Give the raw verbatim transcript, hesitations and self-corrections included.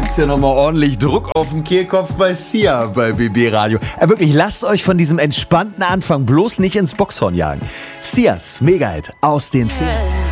gibt's ja nochmal ordentlich Druck auf den Kehlkopf bei Sia bei B B Radio. Äh, wirklich, lasst euch von diesem entspannten Anfang bloß nicht ins Boxhorn jagen. Sias Mega-Hit aus den Zehn.